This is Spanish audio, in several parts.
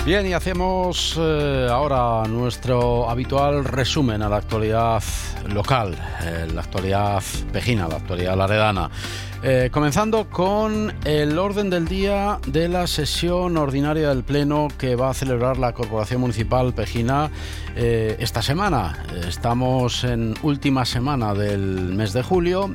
Bien, y hacemos ahora nuestro habitual resumen a la actualidad local, la actualidad pejina, la actualidad laredana. Comenzando con el orden del día de la sesión ordinaria del Pleno que va a celebrar la Corporación Municipal Pejina esta semana. Estamos en última semana del mes de julio.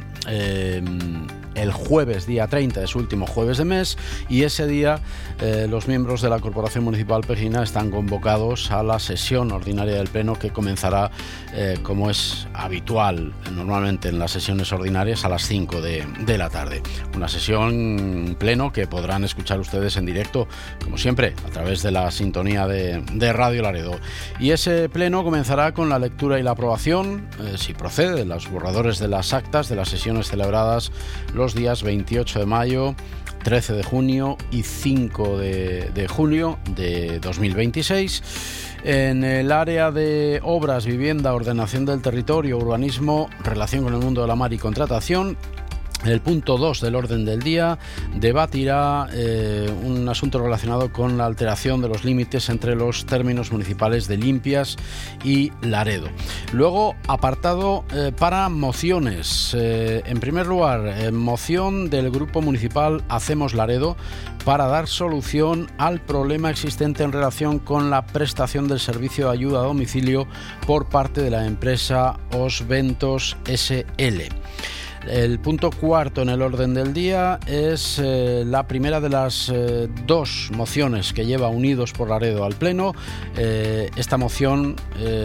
El jueves, día 30, es último jueves de mes, y ese día los miembros de la Corporación Municipal Pejina están convocados a la sesión ordinaria del Pleno, que comenzará, como es habitual normalmente en las sesiones ordinarias, a las 5 de la tarde. Una sesión pleno que podrán escuchar ustedes en directo, como siempre, a través de la sintonía de Radio Laredo. Y ese pleno comenzará con la lectura y la aprobación, si procede, de los borradores de las actas de las sesiones celebradas los días 28 de mayo, 13 de junio y 5 de julio de 2026. En el área de obras, vivienda, ordenación del territorio, urbanismo, relación con el mundo de la mar y contratación, el punto 2 del orden del día debatirá un asunto relacionado con la alteración de los límites entre los términos municipales de Limpias y Laredo. Luego, apartado para mociones. En primer lugar, moción del Grupo Municipal Hacemos Laredo para dar solución al problema existente en relación con la prestación del servicio de ayuda a domicilio por parte de la empresa Osventos SL. El punto cuarto en el orden del día es la primera de las dos mociones que lleva Unidos por Laredo al Pleno. Esta moción,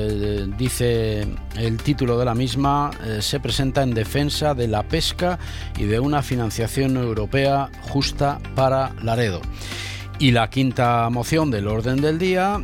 dice el título de la misma, se presenta en defensa de la pesca y de una financiación europea justa para Laredo. Y la quinta moción del orden del día,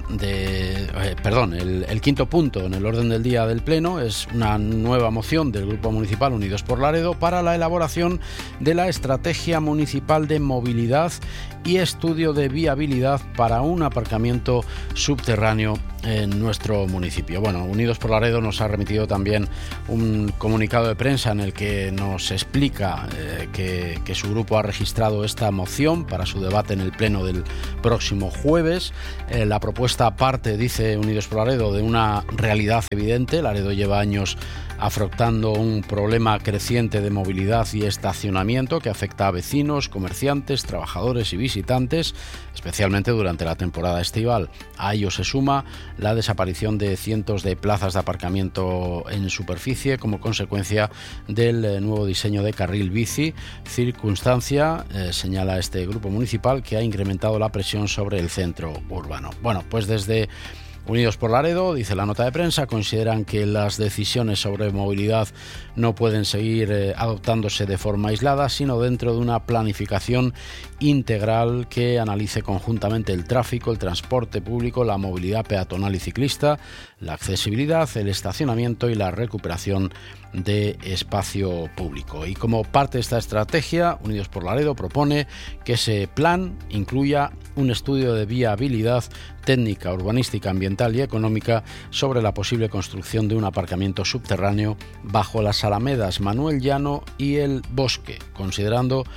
el quinto punto en el orden del día del Pleno es una nueva moción del Grupo Municipal Unidos por Laredo para la elaboración de la Estrategia Municipal de Movilidad y estudio de viabilidad para un aparcamiento subterráneo en nuestro municipio. Bueno, Unidos por Laredo nos ha remitido también un comunicado de prensa en el que nos explica que su grupo ha registrado esta moción para su debate en el Pleno del próximo jueves. La propuesta parte, dice Unidos por Laredo, de una realidad evidente. Laredo lleva años afrontando un problema creciente de movilidad y estacionamiento que afecta a vecinos, comerciantes, trabajadores y visitantes, especialmente durante la temporada estival. A ello se suma la desaparición de cientos de plazas de aparcamiento en superficie como consecuencia del nuevo diseño de carril bici, circunstancia, señala este grupo municipal, que ha incrementado la presión sobre el centro urbano. Bueno, pues desde Unidos por Laredo, dice la nota de prensa, consideran que las decisiones sobre movilidad no pueden seguir adoptándose de forma aislada, sino dentro de una planificación integral que analice conjuntamente el tráfico, el transporte público, la movilidad peatonal y ciclista, la accesibilidad, el estacionamiento y la recuperación de espacio público. Y como parte de esta estrategia, Unidos por Laredo propone que ese plan incluya un estudio de viabilidad técnica, urbanística, ambiental y económica sobre la posible construcción de un aparcamiento subterráneo bajo las alamedas Manuel Llano y el Bosque, considerando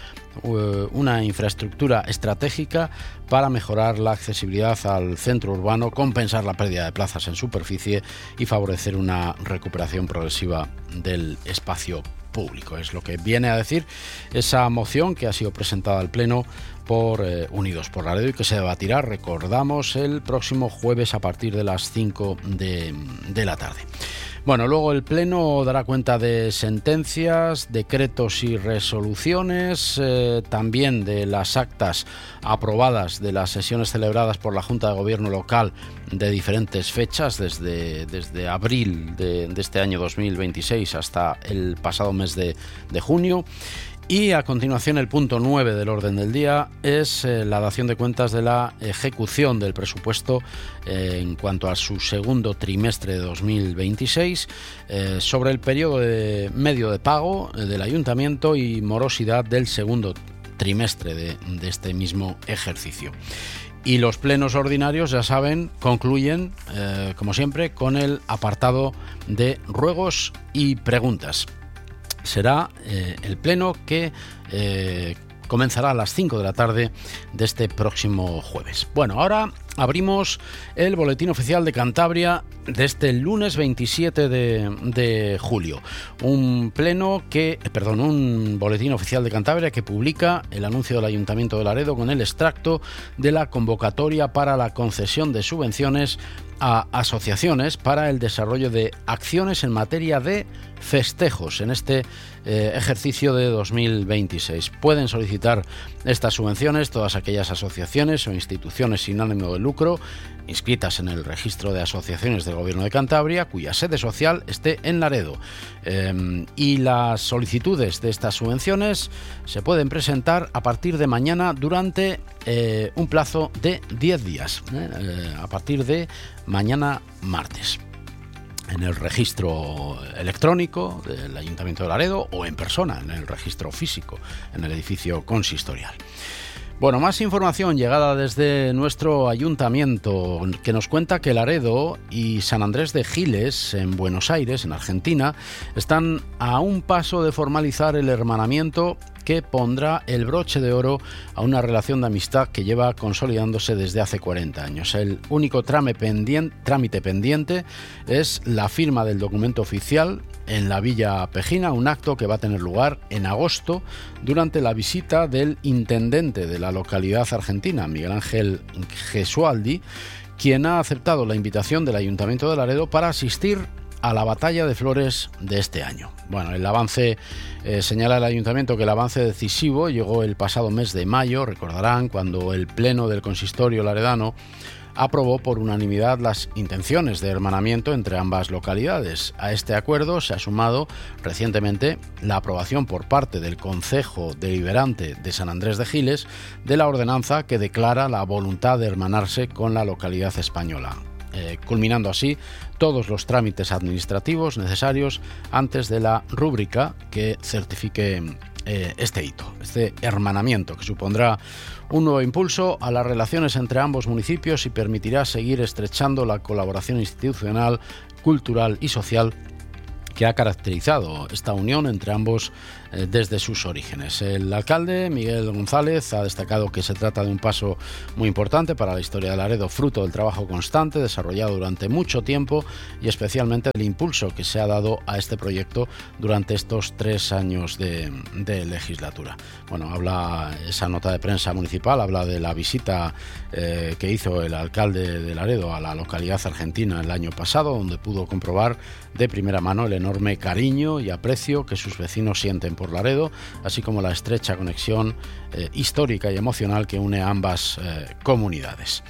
una infraestructura estratégica para mejorar la accesibilidad al centro urbano, compensar la pérdida de plazas en superficie y favorecer una recuperación progresiva del espacio público. Es lo que viene a decir esa moción que ha sido presentada al Pleno por Unidos por Laredo y que se debatirá, recordamos, el próximo jueves a partir de las 5 de la tarde. Bueno, luego el Pleno dará cuenta de sentencias, decretos y resoluciones, también de las actas aprobadas de las sesiones celebradas por la Junta de Gobierno local de diferentes fechas, desde abril de este año 2026 hasta el pasado mes de junio. Y a continuación el punto 9 del orden del día es la dación de cuentas de la ejecución del presupuesto en cuanto a su segundo trimestre de 2026 sobre el periodo medio de pago del ayuntamiento y morosidad del segundo trimestre de este mismo ejercicio. Y los plenos ordinarios, ya saben, concluyen, como siempre, con el apartado de ruegos y preguntas. Será el pleno que comenzará a las 5 de la tarde de este próximo jueves. Bueno, ahora Abrimos el Boletín Oficial de Cantabria de este lunes 27 de julio. Un Boletín Oficial de Cantabria que publica el anuncio del Ayuntamiento de Laredo con el extracto de la convocatoria para la concesión de subvenciones a asociaciones para el desarrollo de acciones en materia de festejos en este ejercicio de 2026. Pueden solicitar estas subvenciones todas aquellas asociaciones o instituciones sin ánimo de lucro inscritas en el registro de asociaciones del Gobierno de Cantabria cuya sede social esté en Laredo. Y las solicitudes de estas subvenciones se pueden presentar a partir de mañana durante un plazo de 10 días, a partir de mañana martes, en el registro electrónico del Ayuntamiento de Laredo o en persona, en el registro físico, en el edificio consistorial. Bueno, más información llegada desde nuestro ayuntamiento que nos cuenta que Laredo y San Andrés de Giles, en Buenos Aires, en Argentina, están a un paso de formalizar el hermanamiento que pondrá el broche de oro a una relación de amistad que lleva consolidándose desde hace 40 años. El único trámite pendiente es la firma del documento oficial en la Villa Pejina, un acto que va a tener lugar en agosto durante la visita del intendente de la localidad argentina, Miguel Ángel Gesualdi, quien ha aceptado la invitación del Ayuntamiento de Laredo para asistir a la batalla de flores de este año. Bueno, el avance, señala el Ayuntamiento que el avance decisivo llegó el pasado mes de mayo, recordarán, cuando el Pleno del Consistorio laredano aprobó por unanimidad las intenciones de hermanamiento entre ambas localidades. A este acuerdo se ha sumado recientemente la aprobación por parte del Concejo Deliberante de San Andrés de Giles de la ordenanza que declara la voluntad de hermanarse con la localidad española, culminando así todos los trámites administrativos necesarios antes de la rúbrica que certifique este hito, este hermanamiento, que supondrá un nuevo impulso a las relaciones entre ambos municipios y permitirá seguir estrechando la colaboración institucional, cultural y social que ha caracterizado esta unión entre ambos desde sus orígenes. El alcalde, Miguel González, ha destacado que se trata de un paso muy importante para la historia de Laredo, fruto del trabajo constante desarrollado durante mucho tiempo y especialmente el impulso que se ha dado a este proyecto durante estos 3 años de legislatura. Bueno, habla esa nota de prensa municipal, habla de la visita que hizo el alcalde de Laredo a la localidad argentina el año pasado, donde pudo comprobar de primera mano el enorme cariño y aprecio que sus vecinos sienten por Laredo, así como la estrecha conexión histórica y emocional que une a ambas comunidades.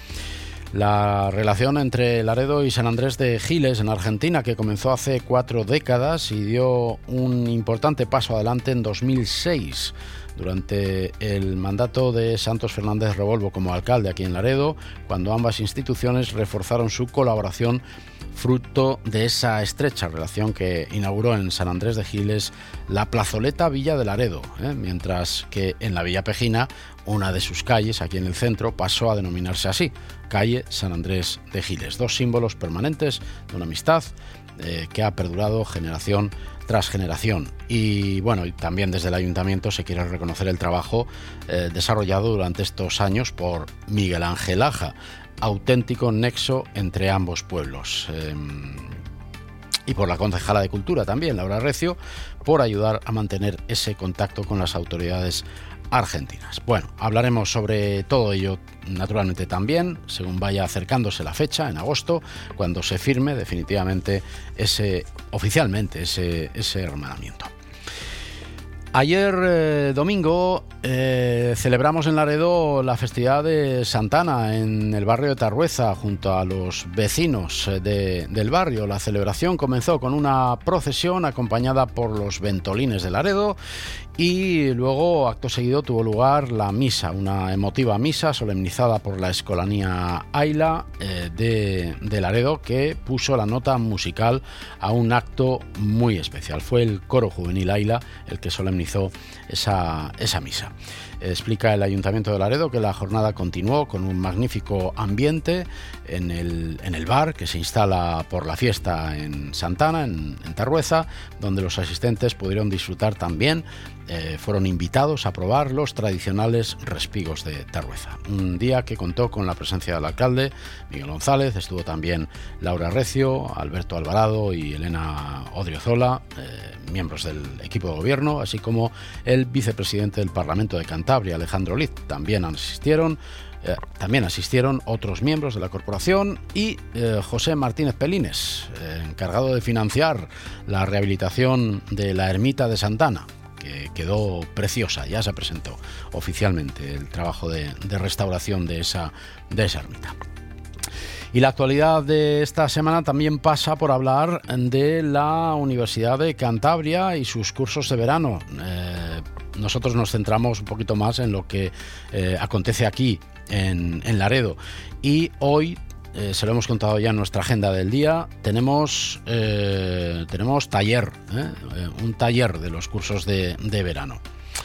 La relación entre Laredo y San Andrés de Giles en Argentina, que comenzó hace 4 décadas y dio un importante paso adelante en 2006, durante el mandato de Santos Fernández Revolvo como alcalde aquí en Laredo, cuando ambas instituciones reforzaron su colaboración, fruto de esa estrecha relación que inauguró en San Andrés de Giles la plazoleta Villa de Laredo, mientras que en la Villa Pejina, una de sus calles, aquí en el centro, pasó a denominarse así, calle San Andrés de Giles. 2 símbolos permanentes de una amistad que ha perdurado generación tras generación. Y bueno, y también desde el Ayuntamiento se quiere reconocer el trabajo desarrollado durante estos años por Miguel Ángel Aja, auténtico nexo entre ambos pueblos. Y por la concejala de Cultura también, Laura Recio, por ayudar a mantener ese contacto con las autoridades argentinas. Bueno, hablaremos sobre todo ello naturalmente también, según vaya acercándose la fecha, en agosto, cuando se firme definitivamente oficialmente ese hermanamiento. Ayer domingo celebramos en Laredo la festividad de Santana en el barrio de Tarrueza junto a los vecinos del barrio. La celebración comenzó con una procesión acompañada por los ventolines de Laredo y luego, acto seguido, tuvo lugar la misa, una emotiva misa solemnizada por la Escolanía Aila de Laredo, que puso la nota musical a un acto muy especial. Fue el coro juvenil Aila el que solemnizó esa misa. Explica el Ayuntamiento de Laredo que la jornada continuó con un magnífico ambiente en el bar que se instala por la fiesta en Santana, en Tarrueza, donde los asistentes pudieron disfrutar también. Fueron invitados a probar los tradicionales respigos de Tarrueza. Un día que contó con la presencia del alcalde, Miguel González, estuvo también Laura Recio, Alberto Alvarado y Elena Odriozola, miembros del equipo de gobierno, así como el vicepresidente del Parlamento de Cantabria, Alejandro Liz. También asistieron otros miembros de la corporación y José Martínez Pelines, encargado de financiar la rehabilitación de la ermita de Santana, que quedó preciosa. Ya se presentó oficialmente el trabajo de restauración de esa ermita. Y la actualidad de esta semana también pasa por hablar de la Universidad de Cantabria y sus cursos de verano. Nosotros nos centramos un poquito más en lo que acontece aquí en Laredo, y hoy se lo hemos contado ya en nuestra agenda del día. Tenemos taller, un taller de los cursos de verano.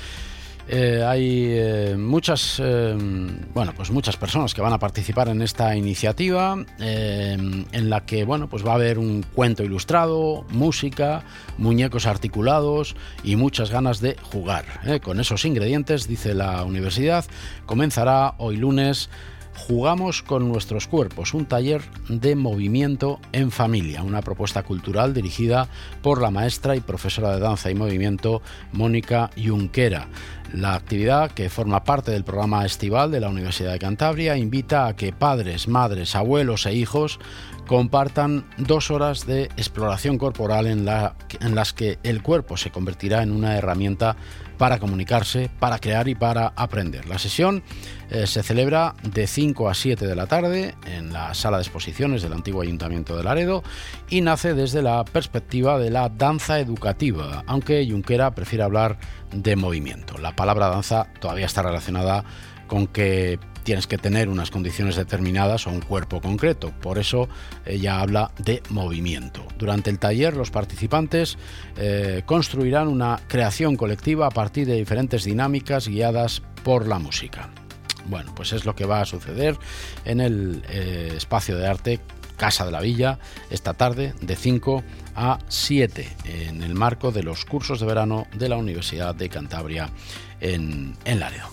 Hay muchas personas que van a participar en esta iniciativa, en la que va a haber un cuento ilustrado, música, muñecos articulados y muchas ganas de jugar. Con esos ingredientes, dice la universidad, comenzará hoy lunes Jugamos con nuestros cuerpos, un taller de movimiento en familia, una propuesta cultural dirigida por la maestra y profesora de danza y movimiento Mónica Junquera. La actividad, que forma parte del programa estival de la Universidad de Cantabria, invita a que padres, madres, abuelos e hijos compartan 2 horas de exploración corporal en las que el cuerpo se convertirá en una herramienta para comunicarse, para crear y para aprender. La sesión se celebra de 5 a 7 de la tarde en la sala de exposiciones del antiguo Ayuntamiento de Laredo y nace desde la perspectiva de la danza educativa, aunque Junquera prefiere hablar de movimiento. La palabra danza todavía está relacionada con que tienes que tener unas condiciones determinadas o un cuerpo concreto. Por eso ella habla de movimiento. Durante el taller, los participantes construirán una creación colectiva a partir de diferentes dinámicas guiadas por la música. Bueno, pues es lo que va a suceder en el espacio de arte Casa de la Villa esta tarde de 5 a 7 en el marco de los cursos de verano de la Universidad de Cantabria en Laredo.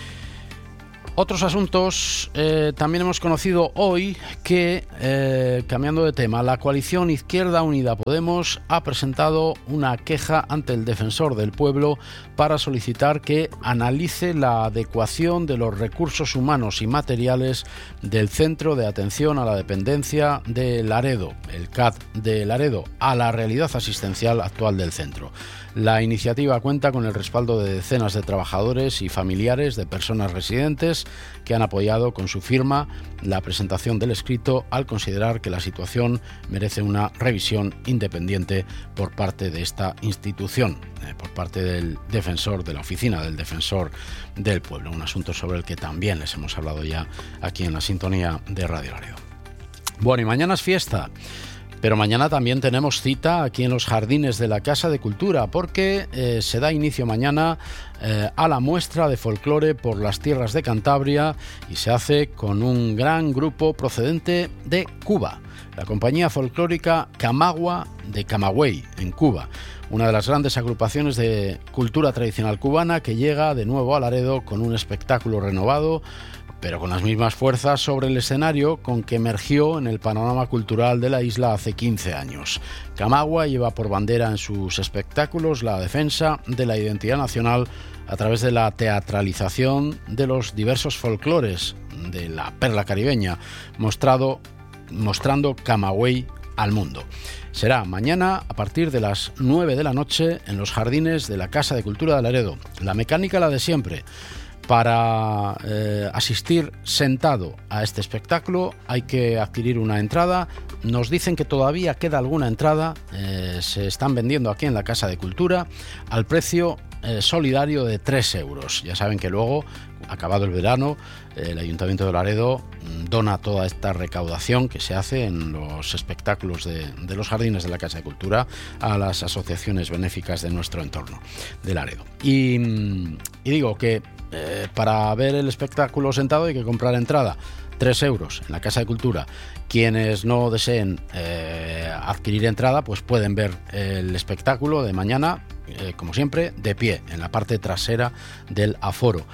Otros asuntos, también hemos conocido hoy que, cambiando de tema, la coalición Izquierda Unida Podemos ha presentado una queja ante el Defensor del Pueblo para solicitar que analice la adecuación de los recursos humanos y materiales del Centro de Atención a la Dependencia de Laredo, el CAD de Laredo, a la realidad asistencial actual del centro. La iniciativa cuenta con el respaldo de decenas de trabajadores y familiares de personas residentes que han apoyado con su firma la presentación del escrito al considerar que la situación merece una revisión independiente por parte de esta institución, por parte del defensor, de la oficina del Defensor del Pueblo, un asunto sobre el que también les hemos hablado ya aquí en la sintonía de Radio Laredo. Bueno, y mañana es fiesta. Pero mañana también tenemos cita aquí en los jardines de la Casa de Cultura, porque se da inicio mañana a la muestra de folclore por las tierras de Cantabria y se hace con un gran grupo procedente de Cuba, la compañía folclórica Camagua de Camagüey, en Cuba, una de las grandes agrupaciones de cultura tradicional cubana que llega de nuevo a Laredo con un espectáculo renovado, pero con las mismas fuerzas sobre el escenario con que emergió en el panorama cultural de la isla hace 15 años. Camagua lleva por bandera en sus espectáculos la defensa de la identidad nacional a través de la teatralización de los diversos folclores de la perla caribeña, mostrando Camagüey al mundo. Será mañana a partir de las 9 de la noche en los jardines de la Casa de Cultura de Laredo. La mecánica la de siempre. Para asistir sentado a este espectáculo hay que adquirir una entrada. Nos dicen que todavía queda alguna entrada. Se están vendiendo aquí en la Casa de Cultura al precio solidario de 3 euros. Ya saben que luego, acabado el verano, el Ayuntamiento de Laredo dona toda esta recaudación que se hace en los espectáculos de los jardines de la Casa de Cultura a las asociaciones benéficas de nuestro entorno de Laredo. Y digo que para ver el espectáculo sentado hay que comprar entrada. 3 euros en la Casa de Cultura. Quienes no deseen adquirir entrada, pues pueden ver el espectáculo de mañana, como siempre, de pie, en la parte trasera del aforo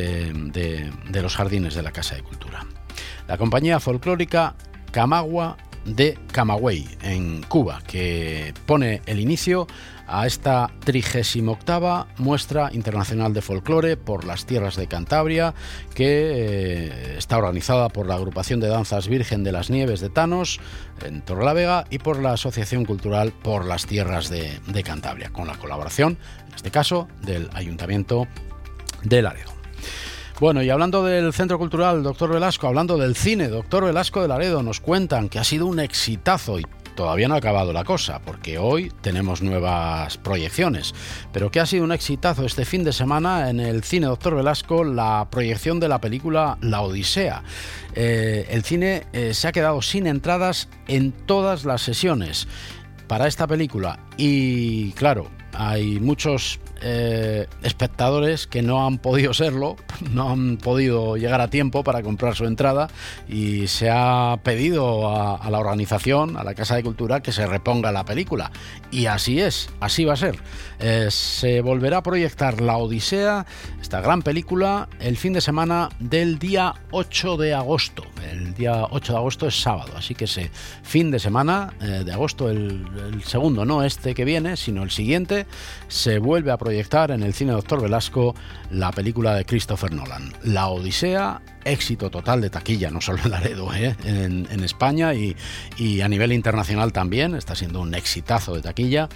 de los jardines de la Casa de Cultura. La compañía folclórica Camagua de Camagüey, en Cuba, que pone el inicio a esta 38ª Muestra Internacional de Folclore por las Tierras de Cantabria, que está organizada por la Agrupación de Danzas Virgen de las Nieves de Tanos, en Torrelavega, y por la Asociación Cultural por las Tierras de Cantabria, con la colaboración, en este caso, del Ayuntamiento de Laredo. Bueno, y hablando del Centro Cultural Doctor Velasco, hablando del cine Doctor Velasco de Laredo, nos cuentan que ha sido un exitazo y todavía no ha acabado la cosa, porque hoy tenemos nuevas proyecciones, pero que ha sido un exitazo este fin de semana en el cine Doctor Velasco la proyección de la película La Odisea. El cine se ha quedado sin entradas en todas las sesiones para esta película y, claro, hay muchos espectadores que no han podido serlo, no han podido llegar a tiempo para comprar su entrada, y se ha pedido a la organización, a la Casa de Cultura, que se reponga la película, y así es, así va a ser. Se volverá a proyectar La Odisea, esta gran película, el fin de semana del día 8 de agosto. El día 8 de agosto es sábado, así que ese fin de semana de agosto, el segundo, no este que viene, sino el siguiente, se vuelve a proyectar en el cine Doctor Velasco la película de Christopher Nolan, La Odisea. Éxito total de taquilla, no solo en Laredo, en España y a nivel internacional también. Está siendo un exitazo de taquilla,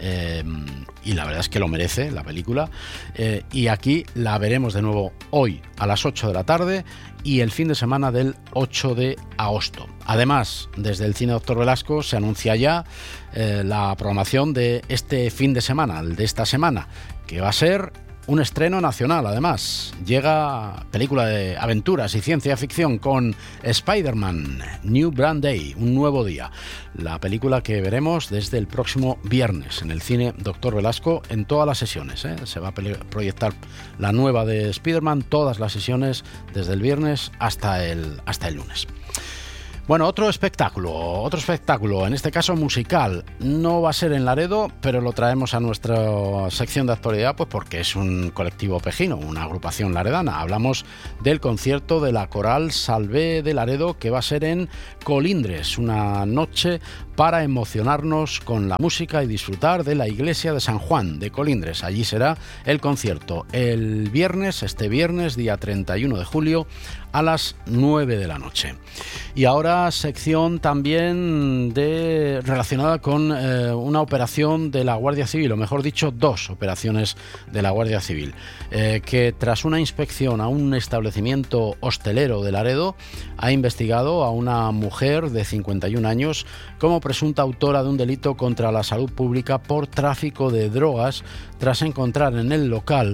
y la verdad es que lo merece la película, y aquí la veremos de nuevo hoy a las 8 de la tarde y el fin de semana del 8 de agosto. Además, desde el cine Doctor Velasco se anuncia ya la programación de este fin de semana, el de esta semana, que va a ser un estreno nacional. Además, llega película de aventuras y ciencia ficción con Spider-Man, New Brand Day, un nuevo día. La película que veremos desde el próximo viernes en el cine Doctor Velasco en todas las sesiones. Se va a proyectar la nueva de Spider-Man, todas las sesiones, desde el viernes hasta el lunes. Bueno, otro espectáculo, en este caso musical. No va a ser en Laredo, pero lo traemos a nuestra sección de actualidad, pues porque es un colectivo pejino, una agrupación laredana. Hablamos del concierto de la Coral Salvé de Laredo, que va a ser en Colindres, una noche para emocionarnos con la música y disfrutar de la iglesia de San Juan de Colindres. Allí será el concierto el viernes, este viernes, día 31 de julio, a las 9 de la noche. Y ahora sección también relacionada con una operación de la Guardia Civil, o mejor dicho, dos operaciones de la Guardia Civil, que tras una inspección a un establecimiento hostelero de Laredo ha investigado a una mujer de 51 años como presunta autora de un delito contra la salud pública por tráfico de drogas, tras encontrar en el local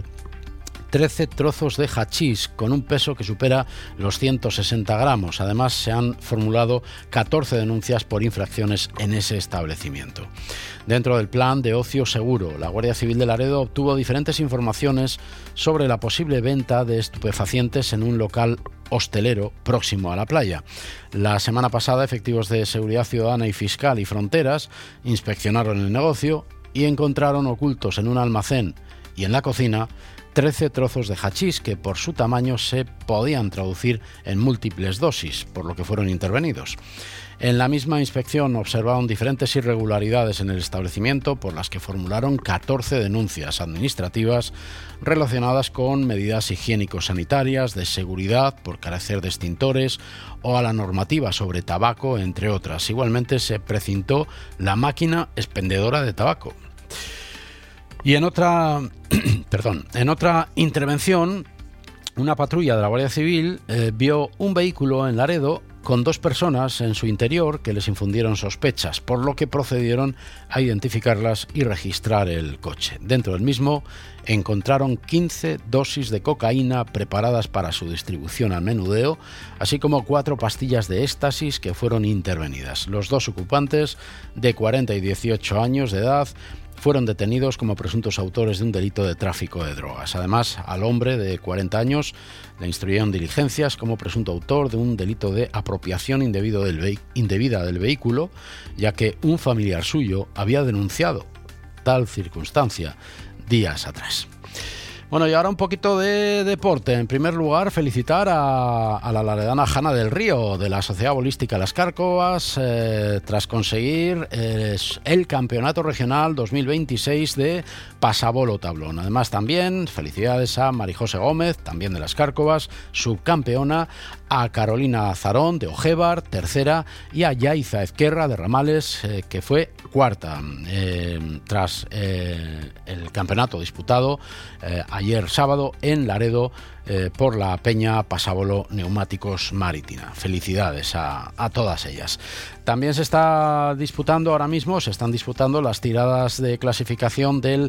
13 trozos de hachís con un peso que supera los 160 gramos. Además, se han formulado 14 denuncias por infracciones en ese establecimiento. Dentro del plan de ocio seguro, la Guardia Civil de Laredo obtuvo diferentes informaciones sobre la posible venta de estupefacientes en un local hostelero próximo a la playa. La semana pasada, efectivos de Seguridad Ciudadana y Fiscal y Fronteras inspeccionaron el negocio y encontraron ocultos en un almacén y en la cocina 13 trozos de hachís que por su tamaño se podían traducir en múltiples dosis, por lo que fueron intervenidos. En la misma inspección observaron diferentes irregularidades en el establecimiento, por las que formularon 14 denuncias administrativas relacionadas con medidas higiénico-sanitarias, de seguridad, por carecer de extintores o a la normativa sobre tabaco, entre otras. Igualmente se precintó la máquina expendedora de tabaco. Y en otra intervención, una patrulla de la Guardia Civil vio un vehículo en Laredo con 2 personas en su interior que les infundieron sospechas, por lo que procedieron a identificarlas y registrar el coche. Dentro del mismo encontraron 15 dosis de cocaína preparadas para su distribución al menudeo, así como 4 pastillas de éxtasis que fueron intervenidas. Los 2 ocupantes, de 40 y 18 años de edad, fueron detenidos como presuntos autores de un delito de tráfico de drogas. Además, al hombre de 40 años le instruyeron diligencias como presunto autor de un delito de apropiación indebida del vehículo, ya que un familiar suyo había denunciado tal circunstancia días atrás. Bueno, y ahora un poquito de deporte. En primer lugar, felicitar a la laredana Jana del Río, de la Sociedad Bolística Las Cárcovas, tras conseguir el Campeonato Regional 2026 de Pasabolo Tablón. Además, también felicidades a Marijose Gómez, también de Las Cárcovas, subcampeona, a Carolina Zarón, de Ojévar, tercera, y a Yaiza Ezquerra, de Ramales, que fue cuarta, tras el campeonato disputado ayer sábado en Laredo por la Peña Pasabolo Neumáticos Marítima. Felicidades a todas ellas. También se están disputando las tiradas de clasificación del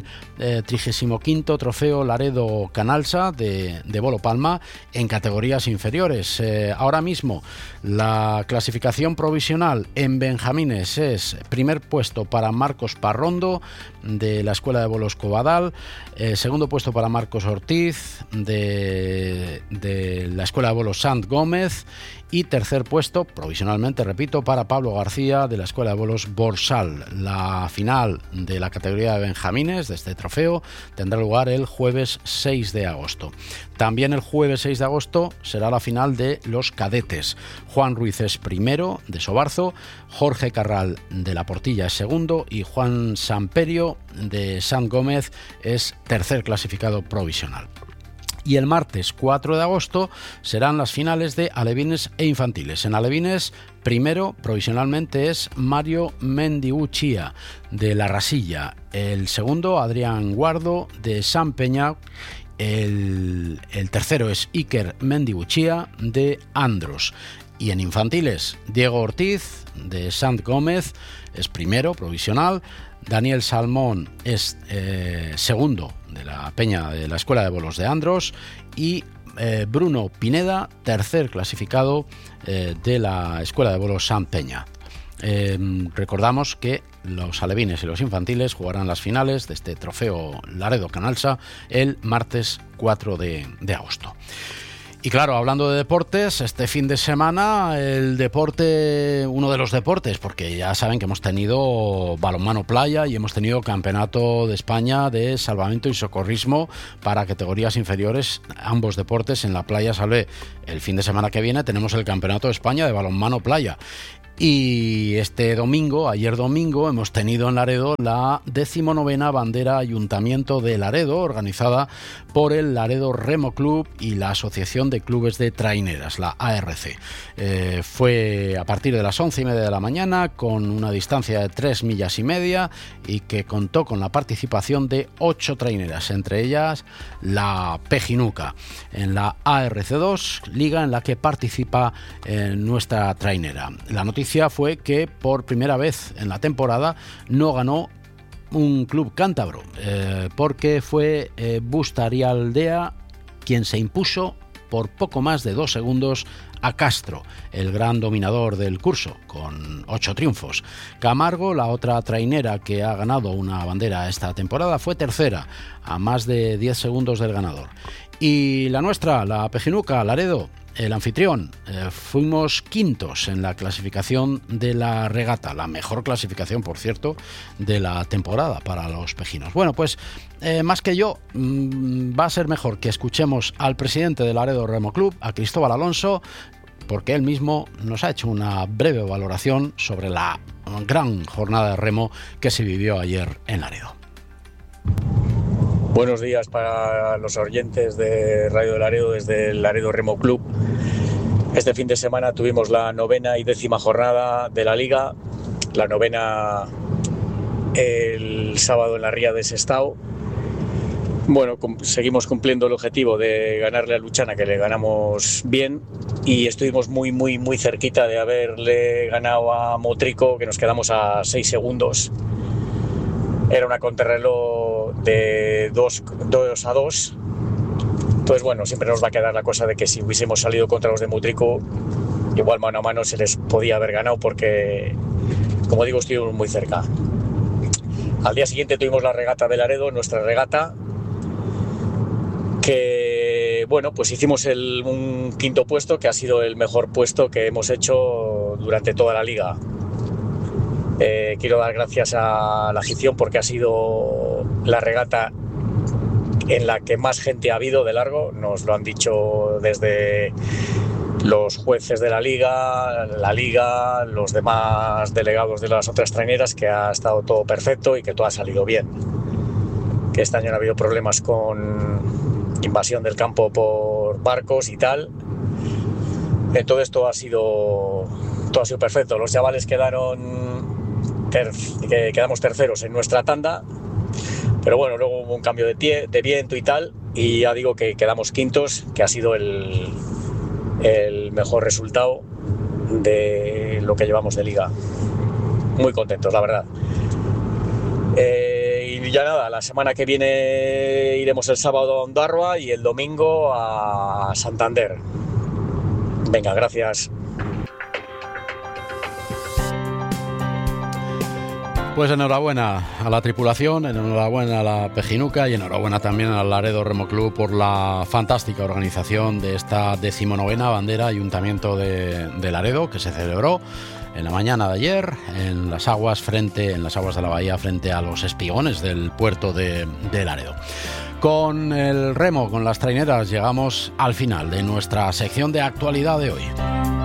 35º Trofeo Laredo Canalsa de Bolo Palma en categorías inferiores. Ahora mismo la clasificación provisional en Benjamines es primer puesto para Marcos Parrondo, de la Escuela de Bolos Covadal, segundo puesto para Marcos Ortiz, de la Escuela de Bolos Sant Gómez, y tercer puesto, provisionalmente, repito, para Pablo García, de la Escuela de Bolos Borsal. La final de la categoría de Benjamines de este trofeo tendrá lugar el jueves 6 de agosto. También el jueves 6 de agosto será la final de los cadetes. Juan Ruiz es primero, de Sobarzo, Jorge Carral, de La Portilla, es segundo, y Juan Samperio, de Sant Gómez, es tercer clasificado provisional. Y el martes 4 de agosto serán las finales de alevines e infantiles. En alevines, primero provisionalmente es Mario Mendiguchía, de La Rasilla. El segundo, Adrián Guardo, de San Peña. El tercero es Iker Mendiguchía, de Andros. Y en infantiles, Diego Ortiz, de Sant Gómez, es primero provisional. Daniel Salmón es segundo, de la Peña de la Escuela de Bolos de Andros, y Bruno Pineda, tercer clasificado de la Escuela de Bolos San Peña. Recordamos que los alevines y los infantiles jugarán las finales de este trofeo Laredo Canalsa el martes 4 de agosto. Y claro, hablando de deportes, este fin de semana uno de los deportes, porque ya saben que hemos tenido balonmano playa y hemos tenido campeonato de España de salvamento y socorrismo para categorías inferiores, ambos deportes en la Playa Salvé. El fin de semana que viene tenemos el campeonato de España de balonmano playa. Y ayer domingo, hemos tenido en Laredo la 19ª Bandera Ayuntamiento de Laredo, organizada por el Laredo Remo Club y la Asociación de Clubes de Traineras, la ARC. Fue a partir de las 11:30 de la mañana, con una distancia de 3,5 millas, y que contó con la participación de 8 traineras, entre ellas la Pejinuca, en la ARC2, liga en la que participa nuestra trainera. La noticia fue que por primera vez en la temporada no ganó un club cántabro, porque fue Bustarialdea quien se impuso por poco más de 2 segundos a Castro, el gran dominador del curso, con 8 triunfos. Camargo, la otra trainera que ha ganado una bandera esta temporada, fue tercera, a más de 10 segundos del ganador. Y la nuestra, la Pejinuca, Laredo, el anfitrión, fuimos quintos en la clasificación de la regata, la mejor clasificación, por cierto, de la temporada para los pejinos. Bueno, pues más que yo, va a ser mejor que escuchemos al presidente del Laredo Remo Club, a Cristóbal Alonso, porque él mismo nos ha hecho una breve valoración sobre la gran jornada de remo que se vivió ayer en Laredo. Buenos días para los oyentes de Radio de Laredo desde el Laredo Remo Club. Este fin de semana tuvimos la 9ª y 10ª jornada de la Liga. La 9ª el sábado en la ría de Sestao. Bueno, seguimos cumpliendo el objetivo de ganarle a Luchana, que le ganamos bien, y estuvimos muy cerquita de haberle ganado a Motrico, que nos quedamos a 6 segundos. Era una contrarreloj de 2-2. Entonces, bueno, siempre nos va a quedar la cosa de que si hubiésemos salido contra los de Motrico, igual mano a mano se les podía haber ganado, porque, como digo, estuvimos muy cerca. Al día siguiente tuvimos la regata de Laredo, nuestra regata, que bueno, pues hicimos un quinto puesto, que ha sido el mejor puesto que hemos hecho durante toda la liga. Quiero dar gracias a la afición porque ha sido la regata en la que más gente ha habido de largo. Nos lo han dicho desde los jueces de la liga, los demás delegados de las otras traineras, que ha estado todo perfecto y que todo ha salido bien. Que este año no ha habido problemas con invasión del campo por barcos y tal. Entonces todo ha sido perfecto. Los chavales quedamos terceros en nuestra tanda, pero bueno, luego hubo un cambio de viento y tal, y ya digo que quedamos quintos, que ha sido el mejor resultado de lo que llevamos de liga. Muy contentos, la verdad. Y ya nada, la semana que viene iremos el sábado a Ondarroa y el domingo a Santander. Venga, gracias. Pues enhorabuena a la tripulación, enhorabuena a la Pejinuca y enhorabuena también al Laredo Remo Club por la fantástica organización de esta 19ª bandera Ayuntamiento de Laredo, que se celebró en la mañana de ayer en las aguas de la bahía, frente a los espigones del puerto de Laredo. Con el remo, con las traineras, llegamos al final de nuestra sección de actualidad de hoy.